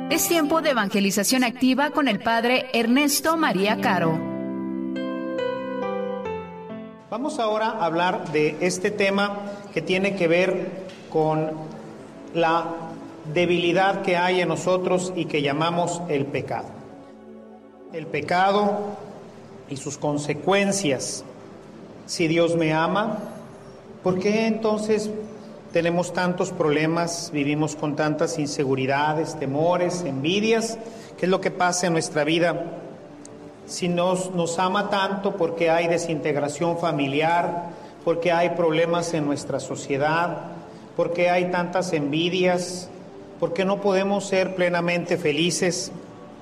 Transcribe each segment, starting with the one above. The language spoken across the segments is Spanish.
Es tiempo de evangelización activa con el Padre Ernesto María Caro. Vamos ahora a hablar de este tema que tiene que ver con la debilidad que hay en nosotros y que llamamos el pecado. El pecado y sus consecuencias. Si Dios me ama, ¿por qué entonces tenemos tantos problemas, vivimos con tantas inseguridades, temores, envidias? ¿Qué es lo que pasa en nuestra vida? Si nos ama tanto, ¿por qué hay desintegración familiar? ¿Por qué hay problemas en nuestra sociedad? ¿Por qué hay tantas envidias? ¿Por qué no podemos ser plenamente felices?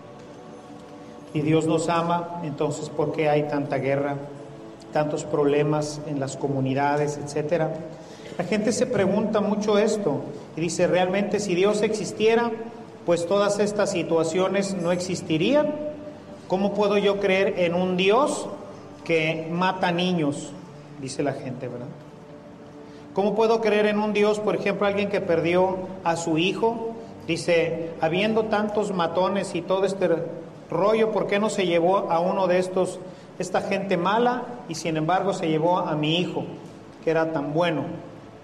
Si Dios nos ama, entonces ¿por qué hay tanta guerra, tantos problemas en las comunidades, etcétera? La gente se pregunta mucho esto y dice, realmente si Dios existiera, pues todas estas situaciones no existirían. ¿Cómo puedo yo creer en un Dios que mata niños? Dice la gente, ¿verdad? ¿Cómo puedo creer en un Dios, por ejemplo, alguien que perdió a su hijo? Dice, habiendo tantos matones y todo este rollo, ¿por qué no se llevó a uno de esta gente mala y sin embargo se llevó a mi hijo, que era tan bueno?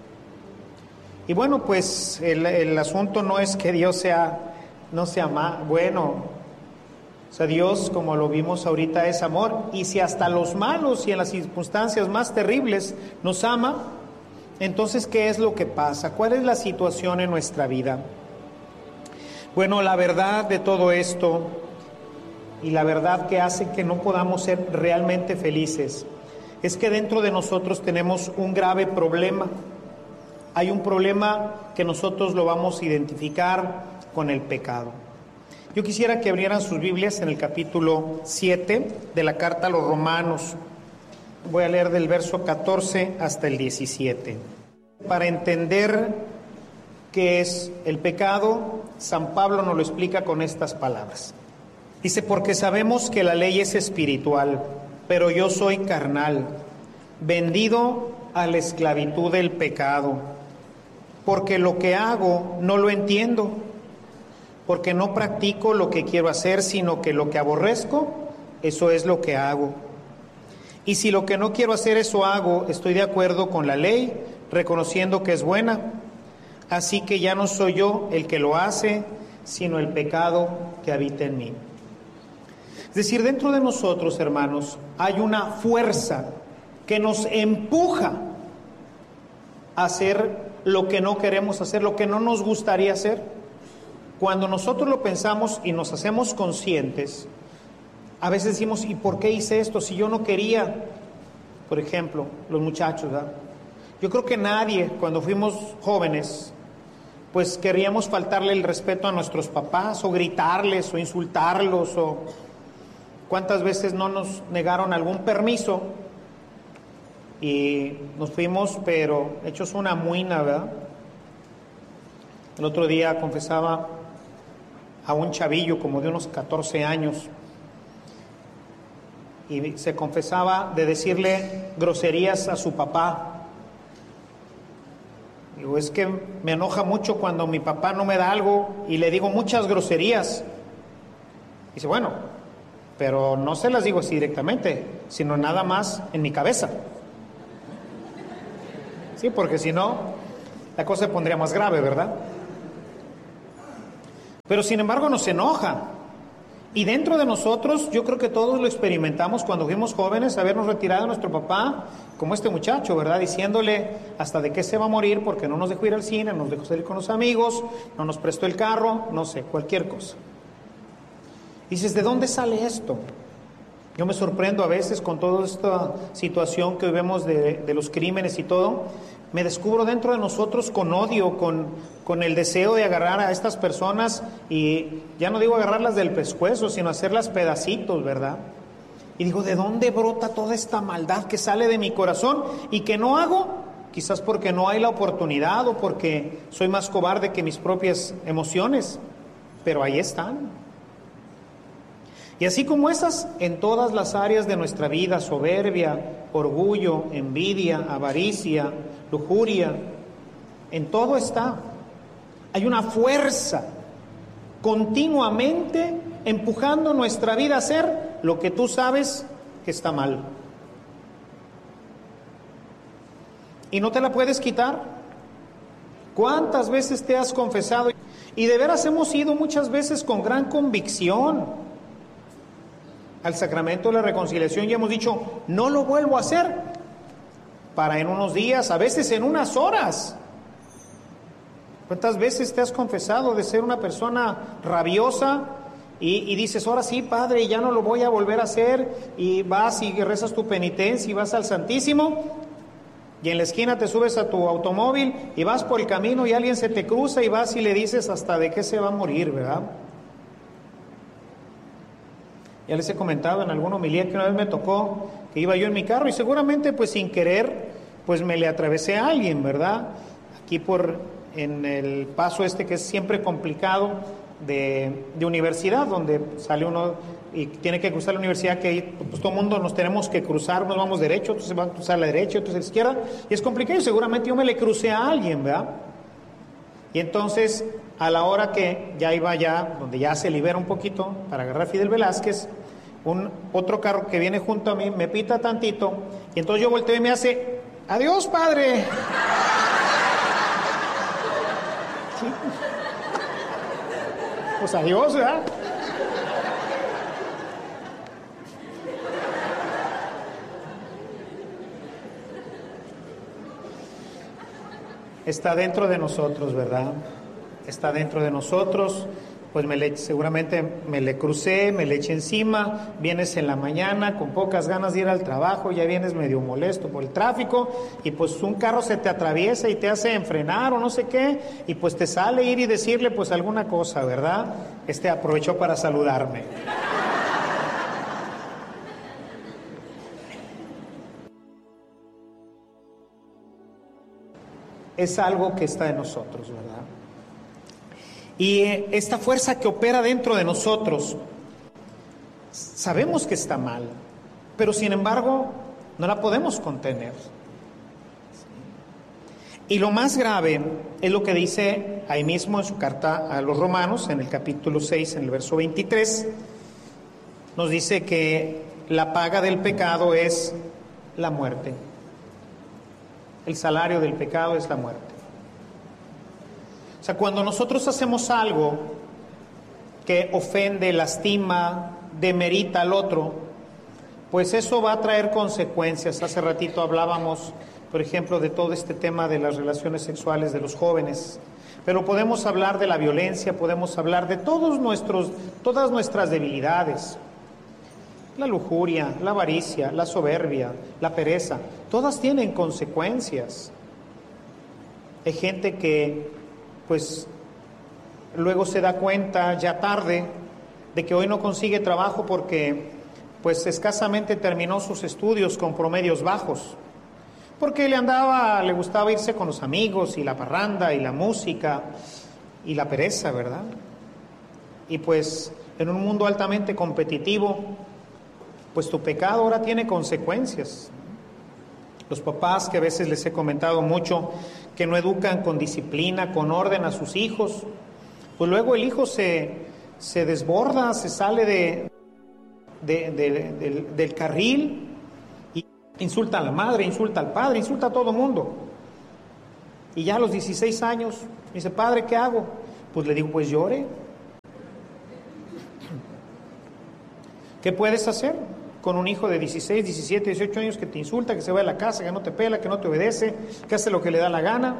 Y bueno, pues el asunto no es que Dios no sea bueno. O sea, Dios, como lo vimos ahorita, es amor. Y si hasta los malos y en las circunstancias más terribles nos ama, entonces, ¿qué es lo que pasa? ¿Cuál es la situación en nuestra vida? Bueno, la verdad de todo esto y la verdad que hace que no podamos ser realmente felices es que dentro de nosotros tenemos un grave problema. Hay un problema que nosotros lo vamos a identificar con el pecado. Yo quisiera que abrieran sus Biblias en el capítulo 7 de la carta a los Romanos. Voy a leer del verso 14 hasta el 17. Para entender qué es el pecado, San Pablo nos lo explica con estas palabras. Dice, porque sabemos que la ley es espiritual, pero yo soy carnal, vendido a la esclavitud del pecado. Porque lo que hago no lo entiendo, porque no practico lo que quiero hacer, sino que lo que aborrezco, eso es lo que hago. Y si lo que no quiero hacer, eso hago, estoy de acuerdo con la ley, reconociendo que es buena. Así que ya no soy yo el que lo hace, sino el pecado que habita en mí. Es decir, dentro de nosotros, hermanos, hay una fuerza que nos empuja a hacer lo que no queremos hacer, lo que no nos gustaría hacer. Cuando nosotros lo pensamos y nos hacemos conscientes, a veces decimos, ¿y por qué hice esto? Si yo no quería, por ejemplo, los muchachos, ¿verdad? Yo creo que nadie, cuando fuimos jóvenes, pues queríamos faltarle el respeto a nuestros papás, o gritarles, o insultarlos, o cuántas veces no nos negaron algún permiso, y nos fuimos, pero hechos una muina, ¿verdad? El otro día confesaba a un chavillo como de unos 14 años y se confesaba de decirle groserías a su papá. Digo, es que me enoja mucho cuando mi papá no me da algo y le digo muchas groserías. Dice, bueno, pero no se las digo así directamente, sino nada más en mi cabeza. Sí, porque si no, la cosa se pondría más grave, ¿verdad? Pero sin embargo nos enoja. Y dentro de nosotros, yo creo que todos lo experimentamos cuando fuimos jóvenes, habernos retirado de nuestro papá, como este muchacho, ¿verdad? Diciéndole hasta de qué se va a morir porque no nos dejó ir al cine, no nos dejó salir con los amigos, no nos prestó el carro, no sé, cualquier cosa. Dices, ¿de dónde sale esto? Yo me sorprendo a veces con toda esta situación que vemos de los crímenes y todo. Me descubro dentro de nosotros con odio, con el deseo de agarrar a estas personas y ya no digo agarrarlas del pescuezo, sino hacerlas pedacitos, ¿verdad? Y digo, ¿de dónde brota toda esta maldad que sale de mi corazón y que no hago? Quizás porque no hay la oportunidad o porque soy más cobarde que mis propias emociones, pero ahí están. Y así como esas, en todas las áreas de nuestra vida, soberbia, orgullo, envidia, avaricia, lujuria, en todo está. Hay una fuerza continuamente empujando nuestra vida a hacer lo que tú sabes que está mal. Y no te la puedes quitar. ¿Cuántas veces te has confesado? Y de veras hemos ido muchas veces con gran convicción al sacramento de la reconciliación y hemos dicho, no lo vuelvo a hacer, para en unos días, a veces en unas horas. ¿Cuántas veces te has confesado de ser una persona rabiosa y dices, ahora sí, Padre, ya no lo voy a volver a hacer, y vas y rezas tu penitencia y vas al Santísimo, y en la esquina te subes a tu automóvil y vas por el camino y alguien se te cruza y vas y le dices hasta de qué se va a morir, ¿verdad? Ya les he comentado en alguna homilía que una vez me tocó que iba yo en mi carro y seguramente pues sin querer pues me le atravesé a alguien, ¿verdad? Aquí en el paso que es siempre complicado de universidad, donde sale uno y tiene que cruzar la universidad, que pues todo el mundo nos tenemos que cruzar, unos vamos derecho, otros se van a cruzar a la derecha, otros a la izquierda, y es complicado, y seguramente yo me le crucé a alguien, ¿verdad? Y entonces, a la hora que ya iba donde ya se libera un poquito para agarrar a Fidel Velázquez, otro carro que viene junto a mí me pita tantito, y entonces yo volteo y me hace, adiós, Padre. ¿Sí? Pues adiós, ¿verdad? Está dentro de nosotros, ¿verdad? Está dentro de nosotros. Pues seguramente me le crucé, me le eché encima, vienes en la mañana con pocas ganas de ir al trabajo, ya vienes medio molesto por el tráfico, y pues un carro se te atraviesa y te hace enfrenar o no sé qué, y pues te sale ir y decirle pues alguna cosa, ¿verdad? Aprovechó para saludarme. Es algo que está en nosotros, ¿verdad? Y esta fuerza que opera dentro de nosotros, sabemos que está mal, pero sin embargo no la podemos contener. Y lo más grave es lo que dice ahí mismo en su carta a los Romanos, en el capítulo 6, en el verso 23, nos dice que la paga del pecado es la muerte. El salario del pecado es la muerte. O sea, cuando nosotros hacemos algo que ofende, lastima, demerita al otro, pues eso va a traer consecuencias. Hace ratito hablábamos, por ejemplo, de todo este tema de las relaciones sexuales de los jóvenes, pero podemos hablar de la violencia, podemos hablar de todas nuestras debilidades. La lujuria, la avaricia, la soberbia, la pereza, todas tienen consecuencias. Hay gente que pues luego se da cuenta ya tarde de que hoy no consigue trabajo porque pues escasamente terminó sus estudios con promedios bajos, porque le gustaba irse con los amigos y la parranda y la música y la pereza, ¿verdad? Y pues en un mundo altamente competitivo, pues tu pecado ahora tiene consecuencias. Los papás, que a veces les he comentado mucho, que no educan con disciplina, con orden a sus hijos, pues luego el hijo se desborda, se sale del carril y insulta a la madre, insulta al padre, insulta a todo mundo. Y ya a los 16 años dice, padre, ¿qué hago? Pues le digo, pues llore. ¿Qué puedes hacer con un hijo de 16, 17, 18 años que te insulta, que se va de la casa, que no te pela, que no te obedece, que hace lo que le da la gana?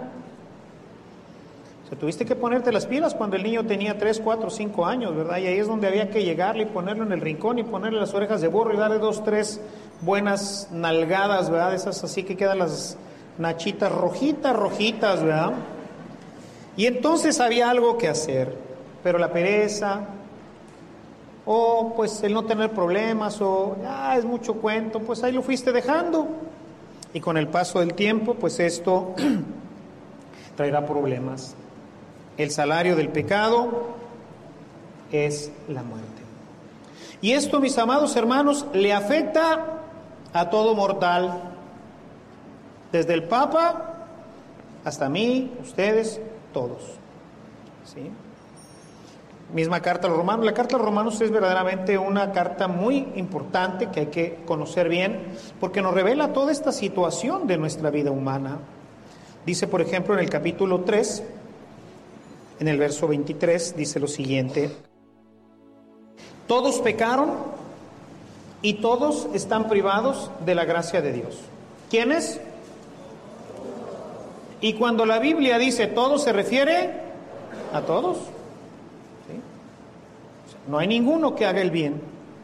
O sea, tuviste que ponerte las pilas cuando el niño tenía 3, 4, 5 años, ¿verdad? Y ahí es donde había que llegarle y ponerlo en el rincón y ponerle las orejas de burro y darle 2, 3 buenas nalgadas, ¿verdad? Esas así que quedan las nachitas rojitas, ¿verdad? Y entonces había algo que hacer, pero la pereza, o pues el no tener problemas, o es mucho cuento, pues ahí lo fuiste dejando, y con el paso del tiempo pues esto traerá problemas. El salario del pecado es la muerte, y esto, mis amados hermanos, le afecta a todo mortal, desde el Papa hasta mí, ustedes, todos, ¿sí? Misma carta a los romanos. La carta a los romanos es verdaderamente una carta muy importante que hay que conocer bien, porque nos revela toda esta situación de nuestra vida humana. Dice, por ejemplo, en el capítulo 3, en el verso 23, dice lo siguiente: todos pecaron y todos están privados de la gracia de Dios. ¿Quiénes? Y cuando la Biblia dice todos, se refiere a todos. ¿Sí? No hay ninguno que haga el bien.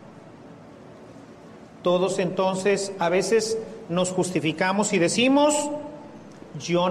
Todos entonces a veces nos justificamos y decimos, yo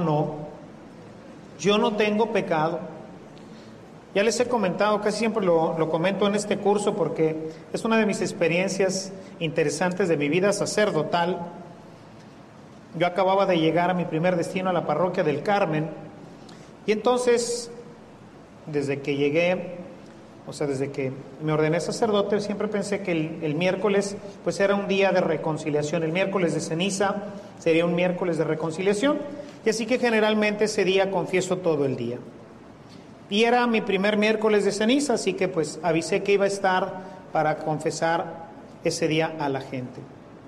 no tengo pecado. Ya les he comentado, casi siempre lo comento en este curso porque es una de mis experiencias interesantes de mi vida sacerdotal. Yo acababa de llegar a mi primer destino, a la parroquia del Carmen, y entonces, desde que llegué, desde que me ordené sacerdote, siempre pensé que el miércoles pues era un día de reconciliación. El miércoles de ceniza sería un miércoles de reconciliación, y así que generalmente ese día confieso todo el día. Y era mi primer miércoles de ceniza, así que pues avisé que iba a estar para confesar ese día a la gente.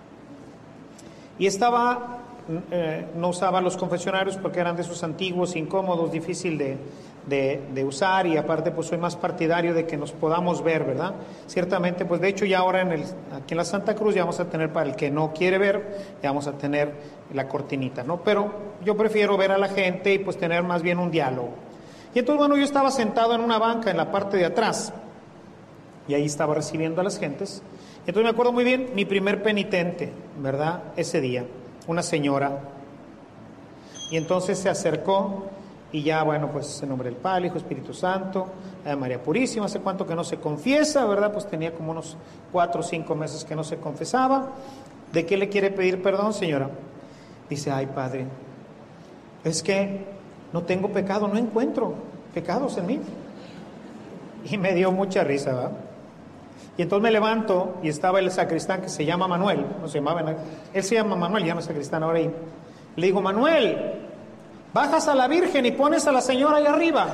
Y no usaba los confesionarios porque eran de esos antiguos, incómodos, difícil de usar, y aparte pues soy más partidario de que nos podamos ver, ¿verdad? Ciertamente, pues de hecho ya ahora aquí en la Santa Cruz ya vamos a tener, para el que no quiere ver, ya vamos a tener la cortinita, ¿no? Pero yo prefiero ver a la gente y pues tener más bien un diálogo. Y entonces, bueno, yo estaba sentado en una banca en la parte de atrás y ahí estaba recibiendo a las gentes. Entonces me acuerdo muy bien, mi primer penitente, ¿verdad? Ese día, una señora. Y entonces se acercó y ya, bueno, pues en nombre del Padre, Hijo, Espíritu Santo, María Purísima, hace cuánto que no se confiesa, ¿verdad? Pues tenía como unos 4 o 5 meses que no se confesaba. ¿De qué le quiere pedir perdón, señora? Dice, ay, Padre, es que no tengo pecado, no encuentro pecados en mí. Y me dio mucha risa, ¿verdad? Y entonces me levanto y estaba el sacristán que se llama Manuel, él se llama Manuel, llama sacristán ahora ahí. Le digo, Manuel, bajas a la Virgen y pones a la señora ahí arriba.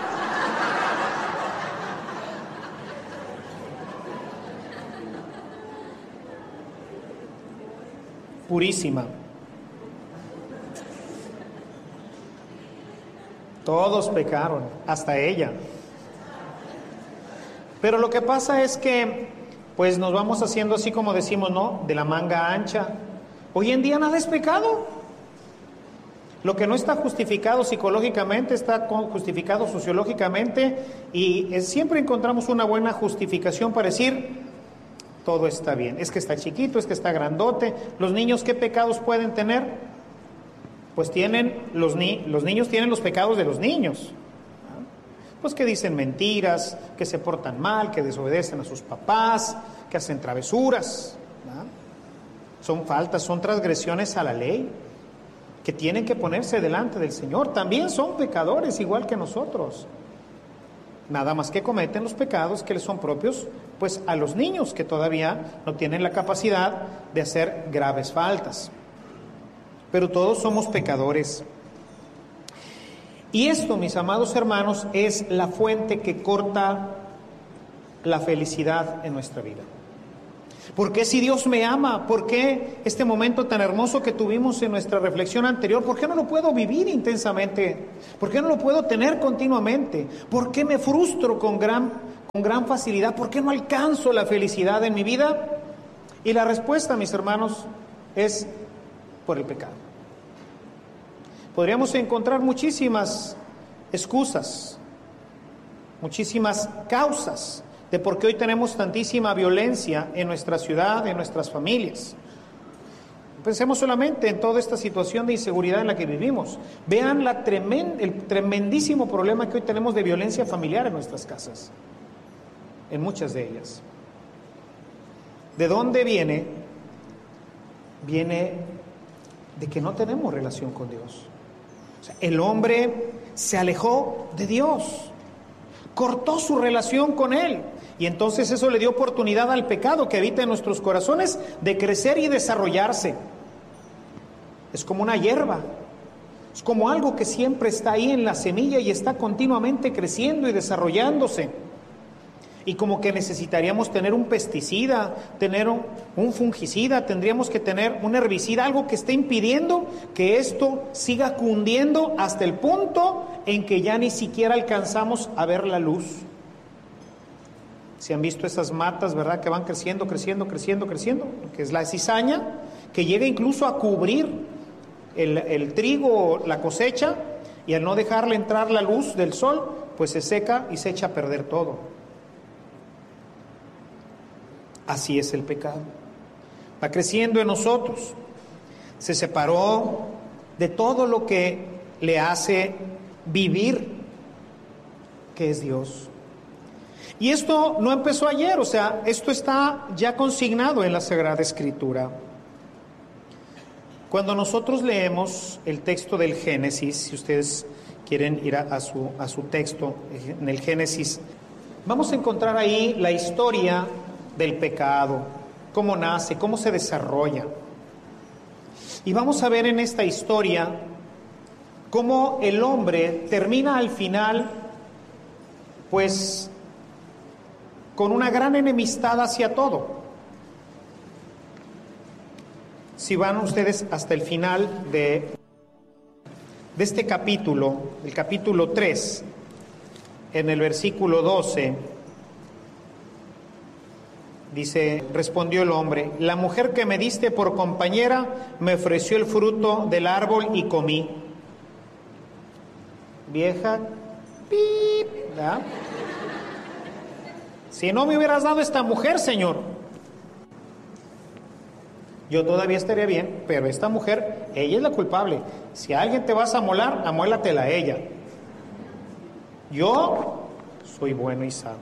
Purísima. Todos pecaron, hasta ella. Pero lo que pasa es que, pues nos vamos haciendo así como decimos, ¿no? De la manga ancha. Hoy en día nada es pecado. Lo que no está justificado psicológicamente está justificado sociológicamente, y siempre encontramos una buena justificación para decir, todo está bien. Es que está chiquito, es que está grandote. Los niños, ¿qué pecados pueden tener? Pues los niños tienen los pecados de los niños, ¿no? Pues que dicen mentiras, que se portan mal, que desobedecen a sus papás, que hacen travesuras, ¿no? Son faltas, son transgresiones a la ley, que tienen que ponerse delante del Señor. También son pecadores igual que nosotros, nada más que cometen los pecados que les son propios pues a los niños, que todavía no tienen la capacidad de hacer graves faltas. Pero todos somos pecadores. Y esto, mis amados hermanos, es la fuente que corta la felicidad en nuestra vida. ¿Por qué, si Dios me ama, por qué este momento tan hermoso que tuvimos en nuestra reflexión anterior, por qué no lo puedo vivir intensamente? ¿Por qué no lo puedo tener continuamente? ¿Por qué me frustro con gran facilidad? ¿Por qué no alcanzo la felicidad en mi vida? Y la respuesta, mis hermanos, es por el pecado. Podríamos encontrar muchísimas excusas, muchísimas causas de por qué hoy tenemos tantísima violencia en nuestra ciudad, en nuestras familias. Pensemos solamente en toda esta situación de inseguridad en la que vivimos. Vean el tremendísimo problema que hoy tenemos de violencia familiar en nuestras casas, en muchas de ellas. ¿De dónde viene? Viene de que no tenemos relación con Dios. O sea, el hombre se alejó de Dios, cortó su relación con Él, y entonces eso le dio oportunidad al pecado que habita en nuestros corazones de crecer y desarrollarse. Es como una hierba, es como algo que siempre está ahí en la semilla y está continuamente creciendo y desarrollándose. Y como que necesitaríamos tener un pesticida, tener un fungicida, tendríamos que tener un herbicida, algo que esté impidiendo que esto siga cundiendo hasta el punto en que ya ni siquiera alcanzamos a ver la luz. Si han visto esas matas, ¿verdad? Que van creciendo, que es la cizaña, que llega incluso a cubrir el trigo, la cosecha, y al no dejarle entrar la luz del sol, pues se seca y se echa a perder todo. Así es el pecado. Va creciendo en nosotros. Se separó de todo lo que le hace vivir, que es Dios. Y esto no empezó ayer, o sea, esto está ya consignado en la Sagrada Escritura. Cuando nosotros leemos el texto del Génesis, si ustedes quieren ir a su texto, en el Génesis, vamos a encontrar ahí la historia del pecado, cómo nace, cómo se desarrolla. Y vamos a ver en esta historia cómo el hombre termina al final, pues, con una gran enemistad hacia todo. Si van ustedes hasta el final de este capítulo, el capítulo 3, en el versículo 12, dice, respondió el hombre, la mujer que me diste por compañera me ofreció el fruto del árbol y comí. Vieja, pip, ¿verdad? Si no me hubieras dado esta mujer, Señor, yo todavía estaría bien, pero esta mujer, ella es la culpable. Si a alguien te vas a amolar, amólatela a ella. Yo soy bueno y santo.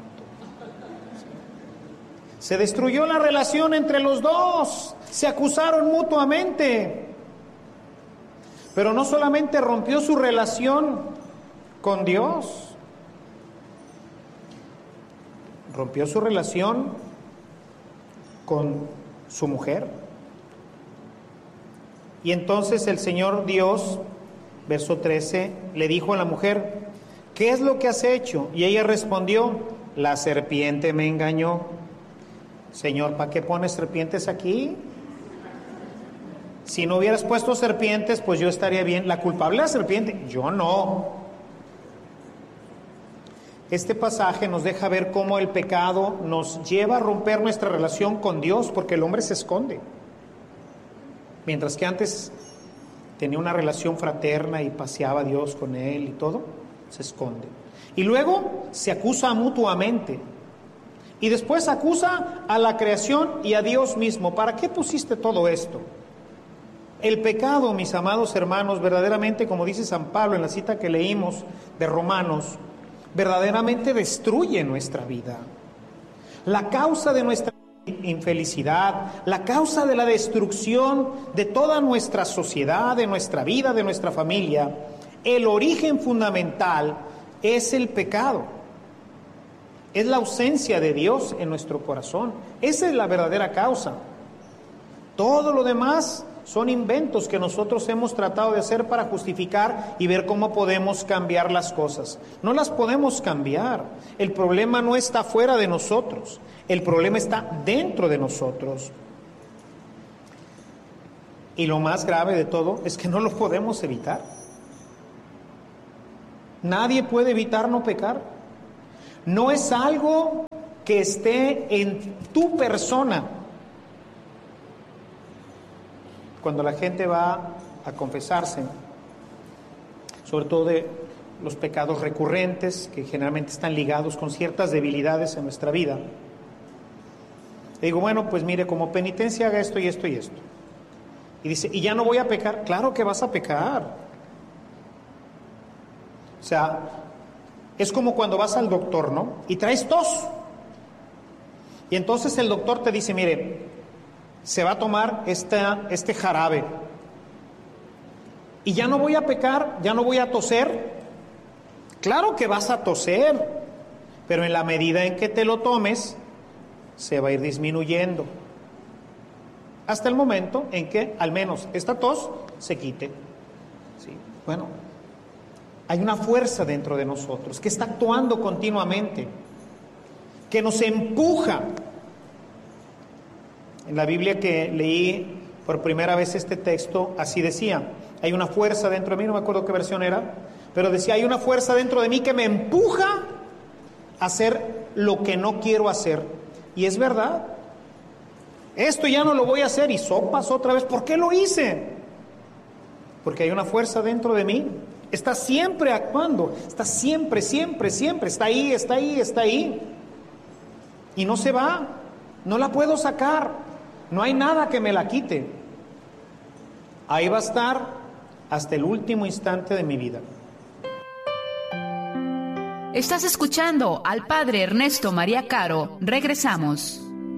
Se destruyó la relación entre los dos, se acusaron mutuamente. Pero no solamente rompió su relación con Dios, rompió su relación con su mujer. Y entonces el Señor Dios, verso 13, le dijo a la mujer, ¿qué es lo que has hecho? Y ella respondió, la serpiente me engañó. Señor, ¿para qué pones serpientes aquí? Si no hubieras puesto serpientes, pues yo estaría bien. La culpable es la serpiente, yo no. Este pasaje nos deja ver cómo el pecado nos lleva a romper nuestra relación con Dios, porque el hombre se esconde. Mientras que antes tenía una relación fraterna y paseaba a Dios con él y todo, se esconde. Y luego se acusa mutuamente. Y después acusa a la creación y a Dios mismo. ¿Para qué pusiste todo esto? El pecado, mis amados hermanos, verdaderamente, como dice San Pablo en la cita que leímos de Romanos, verdaderamente destruye nuestra vida. La causa de nuestra infelicidad, la causa de la destrucción de toda nuestra sociedad, de nuestra vida, de nuestra familia, el origen fundamental es el pecado. Es la ausencia de Dios en nuestro corazón. Esa es la verdadera causa. Todo lo demás son inventos que nosotros hemos tratado de hacer para justificar y ver cómo podemos cambiar las cosas. No las podemos cambiar. El problema no está fuera de nosotros. El problema está dentro de nosotros. Y lo más grave de todo es que no lo podemos evitar. Nadie puede evitar no pecar. No es algo que esté en tu persona. Cuando la gente va a confesarse, sobre todo de los pecados recurrentes, que generalmente están ligados con ciertas debilidades en nuestra vida, le digo, bueno, pues mire, como penitencia haga esto y esto y esto. Y dice, ¿y ya no voy a pecar? Claro que vas a pecar. O sea, es como cuando vas al doctor, ¿no? Y traes tos. Y entonces el doctor te dice, mire, se va a tomar este jarabe. Y ya no voy a pecar, ya no voy a toser. Claro que vas a toser, pero en la medida en que te lo tomes, se va a ir disminuyendo. Hasta el momento en que al menos esta tos se quite. ¿Sí? Bueno, hay una fuerza dentro de nosotros que está actuando continuamente, que nos empuja. En la Biblia que leí por primera vez este texto, así decía, hay una fuerza dentro de mí, no me acuerdo qué versión era, pero decía, hay una fuerza dentro de mí que me empuja a hacer lo que no quiero hacer. Y es verdad, esto ya no lo voy a hacer, y sopas otra vez. ¿Por qué lo hice? Porque hay una fuerza dentro de mí, está siempre actuando, está siempre, está ahí, y no se va, no la puedo sacar, no hay nada que me la quite, ahí va a estar hasta el último instante de mi vida. Estás escuchando al padre Ernesto María Caro. Regresamos.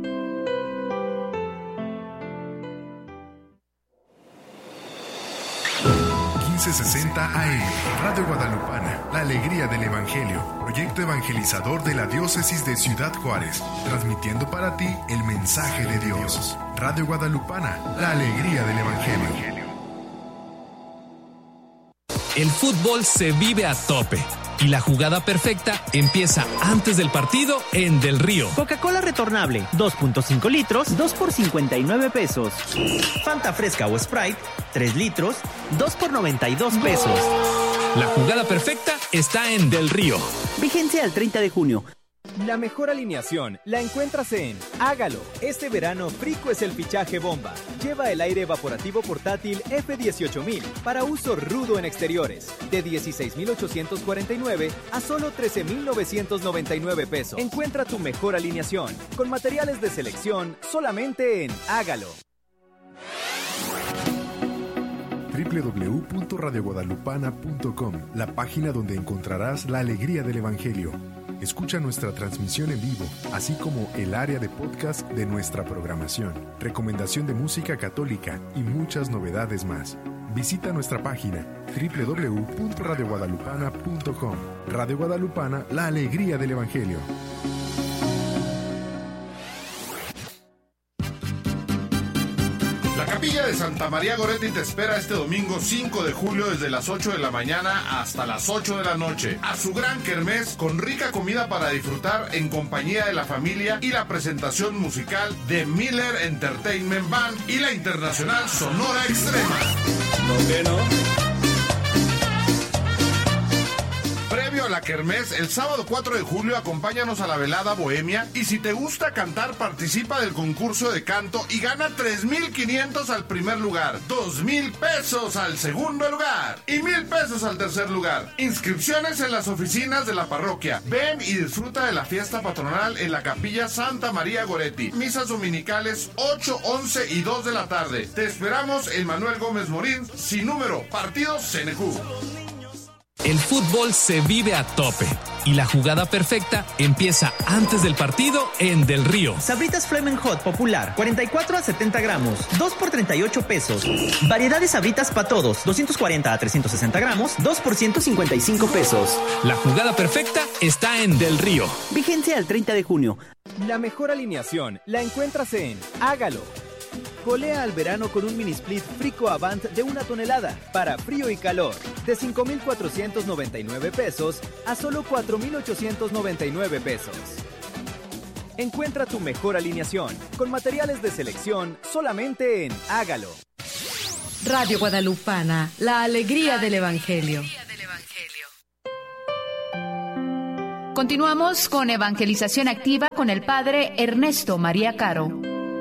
AM, Radio Guadalupana, la alegría del Evangelio, proyecto evangelizador de la diócesis de Ciudad Juárez, transmitiendo para ti el mensaje de Dios. Radio Guadalupana, la alegría del Evangelio. El fútbol se vive a tope y la jugada perfecta empieza antes del partido en Del Río. Coca-Cola retornable, 2.5 litros, 2 por 59 pesos. Fanta fresca o Sprite, 3 litros, 2 por 92 pesos. La jugada perfecta está en Del Río. Vigencia al 30 de junio. La mejor alineación la encuentras en Hágalo. Este verano Frico es el fichaje bomba. Lleva el aire evaporativo portátil F18000 para uso rudo en exteriores, de 16,849 a solo 13,999 pesos. Encuentra tu mejor alineación con materiales de selección solamente en Hágalo. www.radioguadalupana.com, la página donde encontrarás la alegría del Evangelio. Escucha nuestra transmisión en vivo, así como el área de podcast de nuestra programación, recomendación de música católica y muchas novedades más. Visita nuestra página www.radioguadalupana.com. Radio Guadalupana, la alegría del Evangelio. La Capilla de Santa María Goretti te espera este domingo 5 de julio desde las 8 de la mañana hasta las 8 de la noche a su gran kermés con rica comida para disfrutar en compañía de la familia y la presentación musical de Miller Entertainment Band y la internacional Sonora Extrema. ¿Por qué no? Previo a la kermés, el sábado 4 de julio acompáñanos a la velada bohemia y si te gusta cantar participa del concurso de canto y gana 3,500 al primer lugar, 2,000 pesos al segundo lugar y 1,000 pesos al tercer lugar. Inscripciones en las oficinas de la parroquia. Ven y disfruta de la fiesta patronal en la Capilla Santa María Goretti. Misas dominicales 8, 11 y 2 de la tarde. Te esperamos en Manuel Gómez Morín, sin número, partido CNQ. El fútbol se vive a tope y la jugada perfecta empieza antes del partido en Del Río. Sabritas Flamin' Hot popular, 44 a 70 gramos, 2 por 38 pesos. Variedad de sabritas para todos, 240 a 360 gramos, 2 por 155 pesos. La jugada perfecta está en Del Río. Vigencia al 30 de junio. La mejor alineación la encuentras en Hágalo. Colea al verano con un mini split Frico Avant de 1 tonelada para frío y calor, de 5,499 pesos a solo 4,899 pesos. Encuentra tu mejor alineación con materiales de selección solamente en Hágalo. Radio Guadalupana, la alegría del Evangelio. Continuamos con Evangelización Activa con el padre Ernesto María Caro.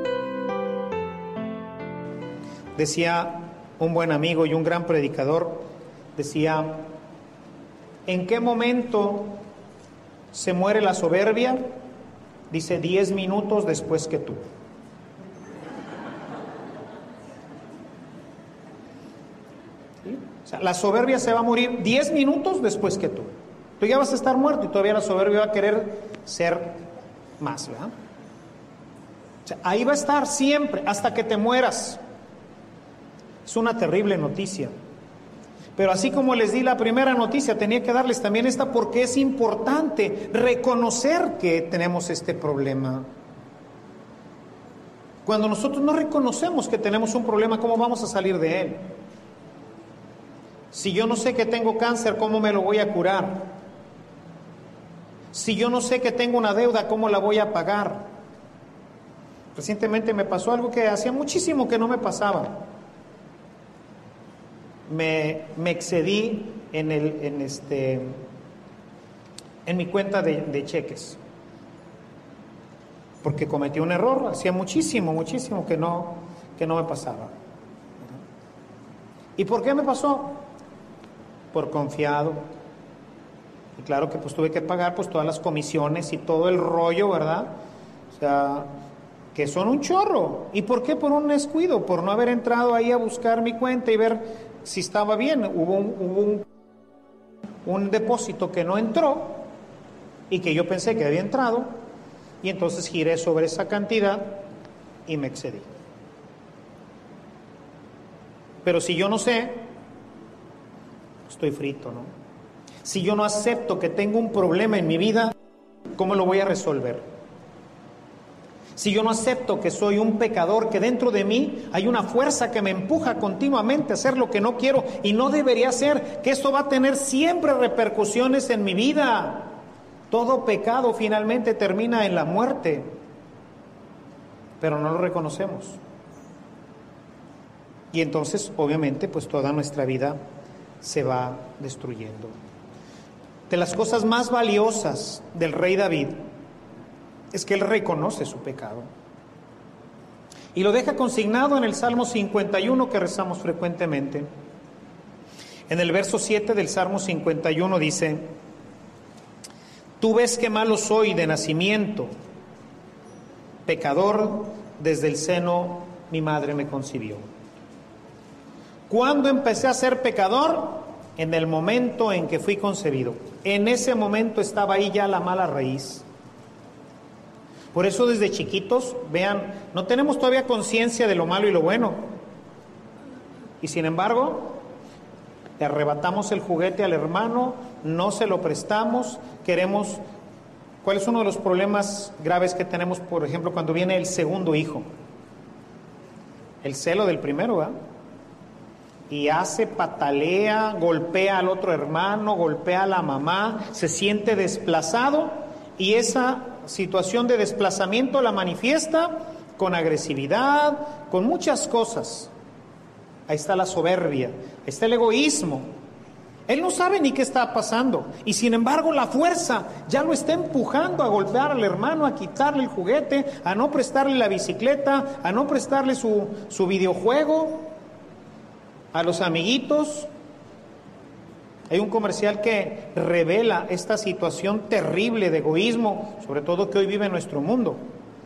Decía un buen amigo y un gran predicador, decía, ¿en qué momento se muere la soberbia? Dice, 10 minutos después que tú. ¿Sí? O sea, la soberbia se va a morir 10 minutos después que tú. Tú ya vas a estar muerto y todavía la soberbia va a querer ser más, ¿verdad? O sea, ahí va a estar siempre, hasta que te mueras. Es una terrible noticia. Pero así como les di la primera noticia, tenía que darles también esta porque es importante reconocer que tenemos este problema. Cuando nosotros no reconocemos que tenemos un problema, ¿cómo vamos a salir de él? Si yo no sé que tengo cáncer, ¿cómo me lo voy a curar? Si yo no sé que tengo una deuda, ¿cómo la voy a pagar? Recientemente me pasó algo que hacía muchísimo que no me pasaba. Me excedí en mi cuenta de cheques, porque cometí un error. Hacía muchísimo que no me pasaba. ¿Y por qué me pasó? Por confiado. Y claro que pues tuve que pagar pues todas las comisiones y todo el rollo, ¿verdad? O sea, que son un chorro. ¿Y por qué? Por un descuido, por no haber entrado ahí a buscar mi cuenta y ver si estaba bien. Hubo un depósito que no entró y que yo pensé que había entrado, y entonces giré sobre esa cantidad y me excedí. Pero si yo no sé, estoy frito, ¿no? Si yo no acepto que tengo un problema en mi vida, ¿cómo lo voy a resolver? Si yo no acepto que soy un pecador, que dentro de mí hay una fuerza que me empuja continuamente a hacer lo que no quiero y no debería hacer, que esto va a tener siempre repercusiones en mi vida. Todo pecado finalmente termina en la muerte, pero no lo reconocemos. Y entonces, obviamente, pues toda nuestra vida se va destruyendo. De las cosas más valiosas del rey David es que él reconoce su pecado. Y lo deja consignado en el Salmo 51 que rezamos frecuentemente. En el verso 7 del Salmo 51 dice: Tú ves qué malo soy de nacimiento, pecador desde el seno mi madre me concibió. ¿Cuándo empecé a ser pecador? En el momento en que fui concebido. En ese momento estaba ahí ya la mala raíz. Por eso desde chiquitos, vean, no tenemos todavía conciencia de lo malo y lo bueno. Y sin embargo, le arrebatamos el juguete al hermano, no se lo prestamos, queremos... ¿Cuál es uno de los problemas graves que tenemos, por ejemplo, cuando viene el segundo hijo? El celo del primero, ¿verdad? Y patalea, golpea al otro hermano, golpea a la mamá, se siente desplazado, y esa situación de desplazamiento la manifiesta con agresividad, con muchas cosas. Ahí está la soberbia, ahí está el egoísmo. Él no sabe ni qué está pasando, y sin embargo la fuerza ya lo está empujando a golpear al hermano, a quitarle el juguete, a no prestarle la bicicleta, a no prestarle su videojuego, a los amiguitos. Hay un comercial que revela esta situación terrible de egoísmo, sobre todo que hoy vive en nuestro mundo.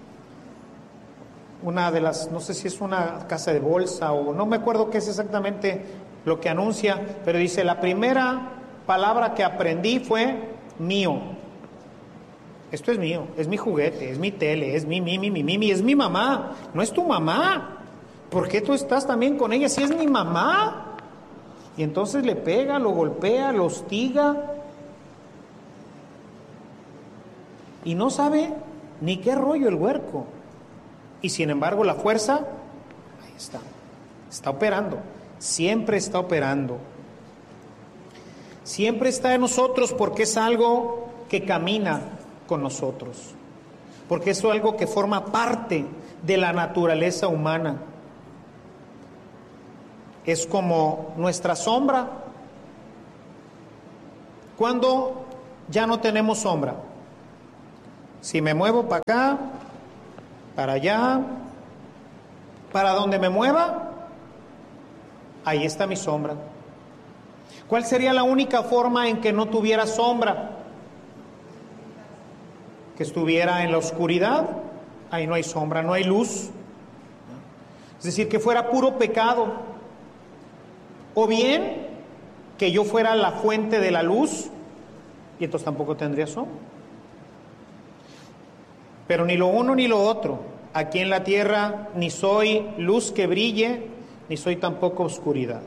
Una de las, no sé si es una casa de bolsa o no me acuerdo qué es exactamente lo que anuncia, pero dice: la primera palabra que aprendí fue mío. Esto es mío, es mi juguete, es mi tele, es mi, es mi mamá, no es tu mamá. ¿Por qué tú estás también con ella si es mi mamá? Y entonces le pega, lo golpea, lo hostiga. Y no sabe ni qué rollo el huerco. Y sin embargo la fuerza, ahí está operando, siempre está operando. Siempre está en nosotros porque es algo que camina con nosotros. Porque es algo que forma parte de la naturaleza humana. Es como nuestra sombra. Cuando ya no tenemos sombra, si me muevo para acá, para allá, para donde me mueva, ahí está mi sombra. ¿Cuál sería la única forma en que no tuviera sombra? Que estuviera en la oscuridad. Ahí no hay sombra, no hay luz. Es decir, que fuera puro pecado. O bien que yo fuera la fuente de la luz, y entonces tampoco tendría sombra. Pero ni lo uno ni lo otro. Aquí en la tierra ni soy luz que brille, ni soy tampoco oscuridad.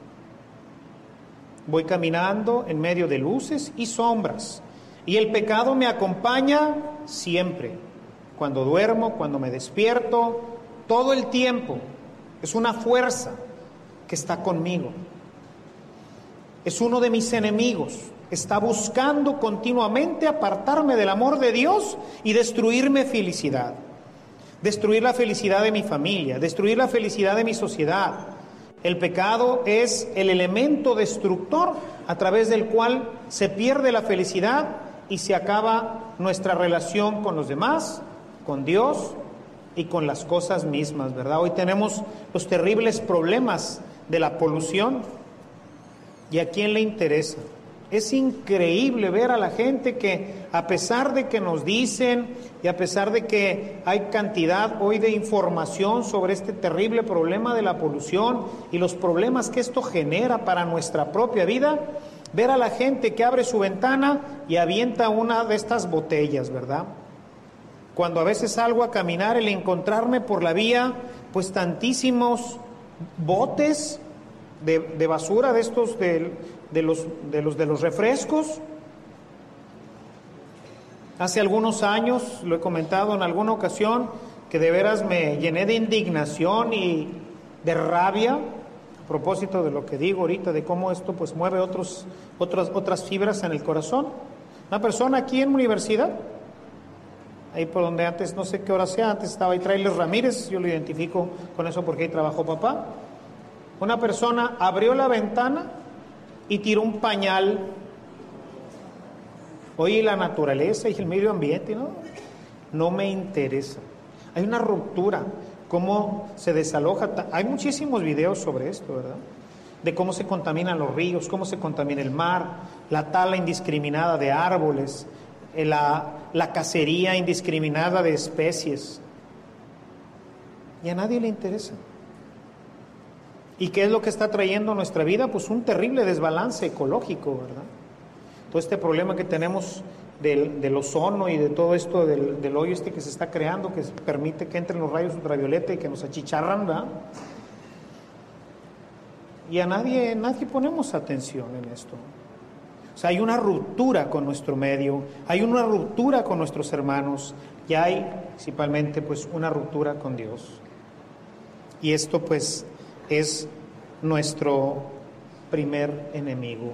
Voy caminando en medio de luces y sombras. Y el pecado me acompaña siempre. Cuando duermo, cuando me despierto, todo el tiempo. Es una fuerza que está conmigo. Es uno de mis enemigos, está buscando continuamente apartarme del amor de Dios y destruirme felicidad. Destruir la felicidad de mi familia, destruir la felicidad de mi sociedad. El pecado es el elemento destructor a través del cual se pierde la felicidad y se acaba nuestra relación con los demás, con Dios y con las cosas mismas, ¿verdad? Hoy tenemos los terribles problemas de la polución. ¿Y a quién le interesa? Es increíble ver a la gente que, a pesar de que nos dicen y a pesar de que hay cantidad hoy de información sobre este terrible problema de la polución y los problemas que esto genera para nuestra propia vida, ver a la gente que abre su ventana y avienta una de estas botellas, ¿verdad? Cuando a veces salgo a caminar, el encontrarme por la vía, pues tantísimos botes de basura de estos de los refrescos. Hace algunos años, lo he comentado en alguna ocasión, que de veras me llené de indignación y de rabia a propósito de lo que digo ahorita, de cómo esto pues mueve otras fibras en el corazón. Una persona aquí en universidad, ahí por donde antes, no sé qué hora sea, antes estaba ahí Trailer Ramírez, yo lo identifico con eso porque ahí trabajó papá. Una persona abrió la ventana y tiró un pañal. Oye, la naturaleza y el medio ambiente, no me interesa. Hay una ruptura, cómo se desaloja. Hay muchísimos videos sobre esto, ¿verdad? De cómo se contaminan los ríos, cómo se contamina el mar, la tala indiscriminada de árboles, la cacería indiscriminada de especies. Y a nadie le interesa. ¿Y qué es lo que está trayendo a nuestra vida? Pues un terrible desbalance ecológico, ¿verdad? Todo este problema que tenemos del ozono y de todo esto del hoyo que se está creando, que permite que entren los rayos ultravioleta y que nos achicharran, ¿verdad? Y a nadie ponemos atención en esto. O sea, hay una ruptura con nuestro medio, hay una ruptura con nuestros hermanos y hay principalmente pues una ruptura con Dios. Y esto pues es nuestro primer enemigo.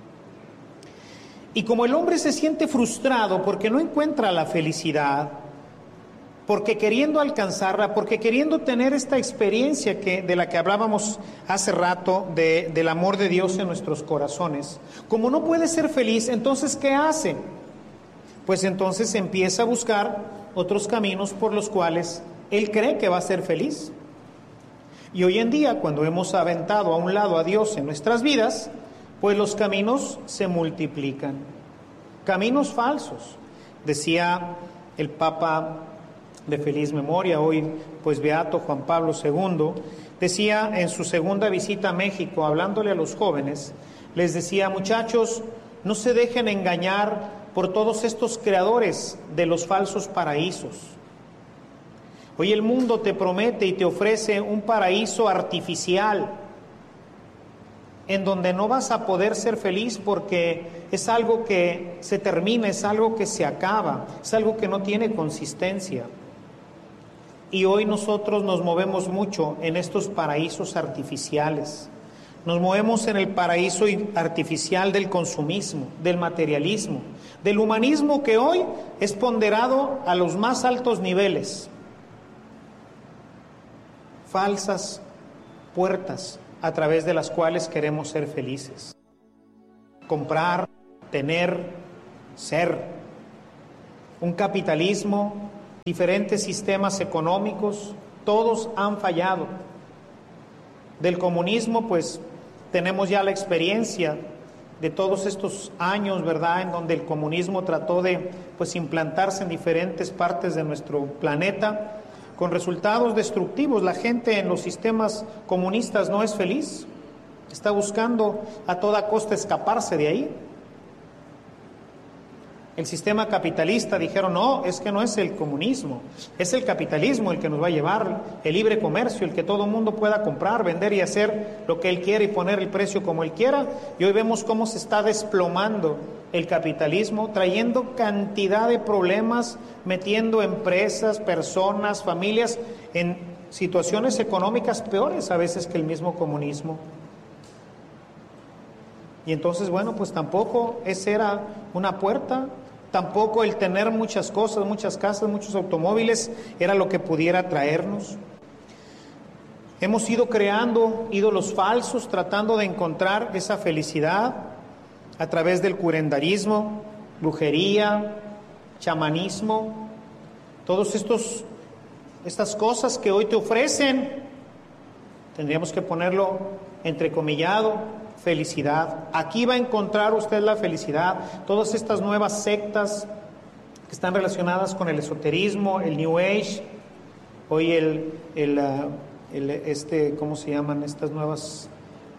Y como el hombre se siente frustrado porque no encuentra la felicidad, porque queriendo alcanzarla, porque queriendo tener esta experiencia de la que hablábamos hace rato, del amor de Dios en nuestros corazones, como no puede ser feliz, entonces ¿qué hace? Pues entonces empieza a buscar otros caminos por los cuales él cree que va a ser feliz. Y hoy en día, cuando hemos aventado a un lado a Dios en nuestras vidas, pues los caminos se multiplican. Caminos falsos. Decía el Papa de feliz memoria, hoy pues beato Juan Pablo II, decía en su segunda visita a México, hablándole a los jóvenes, les decía: muchachos, no se dejen engañar por todos estos creadores de los falsos paraísos. Hoy el mundo te promete y te ofrece un paraíso artificial en donde no vas a poder ser feliz porque es algo que se termina, es algo que se acaba, es algo que no tiene consistencia. Y hoy nosotros nos movemos mucho en estos paraísos artificiales. Nos movemos en el paraíso artificial del consumismo, del materialismo, del humanismo que hoy es ponderado a los más altos niveles. Falsas puertas a través de las cuales queremos ser felices. Comprar, tener, ser. Un capitalismo, diferentes sistemas económicos, todos han fallado. Del comunismo, pues, tenemos ya la experiencia de todos estos años, ¿verdad?, en donde el comunismo trató de, pues, implantarse en diferentes partes de nuestro planeta, con resultados destructivos. La gente en los sistemas comunistas no es feliz, está buscando a toda costa escaparse de ahí. El sistema capitalista dijeron: no, es que no es el comunismo, es el capitalismo el que nos va a llevar, el libre comercio, el que todo el mundo pueda comprar, vender y hacer lo que él quiere y poner el precio como él quiera. Y hoy vemos cómo se está desplomando el capitalismo, trayendo cantidad de problemas, metiendo empresas, personas, familias en situaciones económicas peores a veces que el mismo comunismo. Y entonces, bueno, pues tampoco esa era una puerta, tampoco el tener muchas cosas, muchas casas, muchos automóviles era lo que pudiera traernos. Hemos ido creando ídolos falsos tratando de encontrar esa felicidad a través del curanderismo, brujería, chamanismo, todos estas cosas que hoy te ofrecen, tendríamos que ponerlo entrecomillado, felicidad. Aquí va a encontrar usted la felicidad. Todas estas nuevas sectas que están relacionadas con el esoterismo, el New Age, hoy ¿cómo se llaman estas nuevas?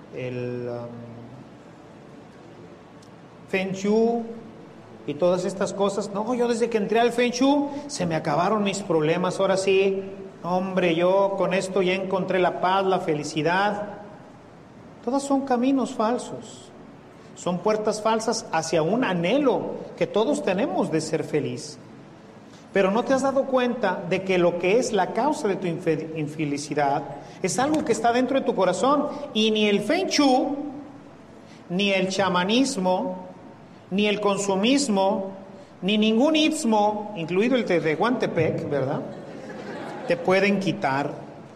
Feng Shui y todas estas cosas. No, yo desde que entré al Feng Shui se me acabaron mis problemas. Ahora sí, hombre, yo con esto ya encontré la paz, la felicidad. Todas son caminos falsos, son puertas falsas hacia un anhelo que todos tenemos de ser feliz. Pero no te has dado cuenta de que lo que es la causa de tu infelicidad es algo que está dentro de tu corazón, y ni el Feng Shui, ni el chamanismo, ni el consumismo, ni ningún istmo, incluido el de Tehuantepec, ¿verdad?, te pueden quitar.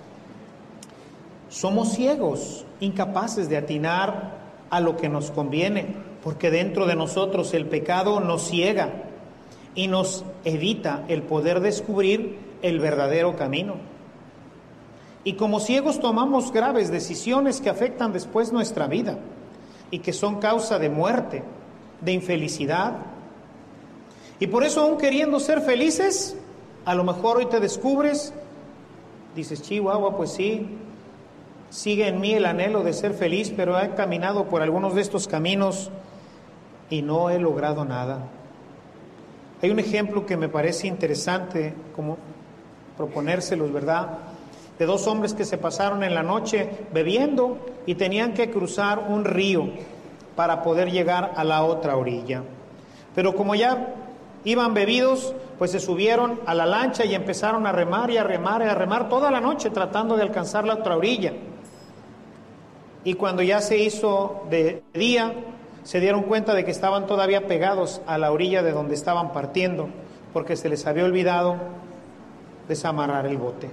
Somos ciegos, incapaces de atinar a lo que nos conviene, porque dentro de nosotros el pecado nos ciega y nos evita el poder descubrir el verdadero camino. Y como ciegos tomamos graves decisiones que afectan después nuestra vida y que son causa de muerte, de infelicidad. Y por eso, aún queriendo ser felices, a lo mejor hoy te descubres, dices, Chihuahua, pues sí, sigue en mí el anhelo de ser feliz, pero he caminado por algunos de estos caminos y no he logrado nada. Hay un ejemplo que me parece interesante, como proponérselos, ¿verdad?, de dos hombres que se pasaron en la noche bebiendo y tenían que cruzar un río para poder llegar a la otra orilla. Pero como ya iban bebidos, pues se subieron a la lancha y empezaron a remar y a remar y a remar toda la noche tratando de alcanzar la otra orilla. Y cuando ya se hizo de día, se dieron cuenta de que estaban todavía pegados a la orilla de donde estaban partiendo, porque se les había olvidado desamarrar el bote.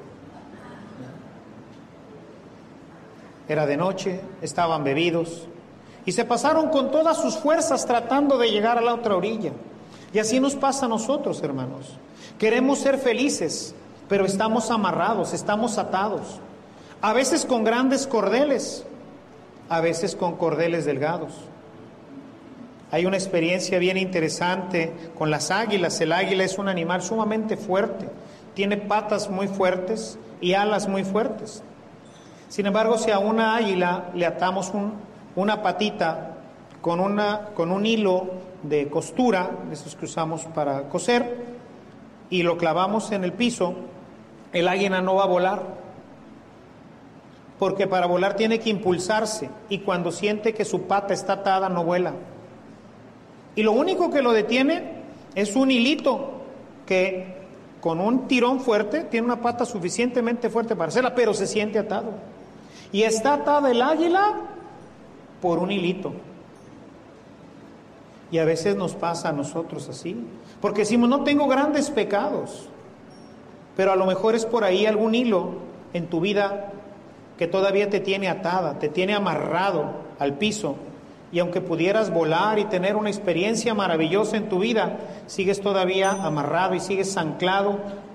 Era de noche, estaban bebidos y se pasaron con todas sus fuerzas tratando de llegar a la otra orilla. Y así nos pasa a nosotros, hermanos. Queremos ser felices, pero estamos amarrados, estamos atados. A veces con grandes cordeles, a veces con cordeles delgados. Hay una experiencia bien interesante con las águilas. El águila es un animal sumamente fuerte, tiene patas muy fuertes y alas muy fuertes. Sin embargo, si a una águila le atamos una patita con un hilo de costura, esos que usamos para coser, y lo clavamos en el piso, el águila no va a volar, porque para volar tiene que impulsarse, y cuando siente que su pata está atada no vuela. Y lo único que lo detiene es un hilito que con un tirón fuerte tiene una pata suficientemente fuerte para hacerla, pero se siente atado. Y está atada el águila por un hilito. Y a veces nos pasa a nosotros así, porque decimos, no tengo grandes pecados, pero a lo mejor es por ahí algún hilo en tu vida que todavía te tiene atada, te tiene amarrado al piso, y aunque pudieras volar y tener una experiencia maravillosa en tu vida, sigues todavía amarrado y sigues anclado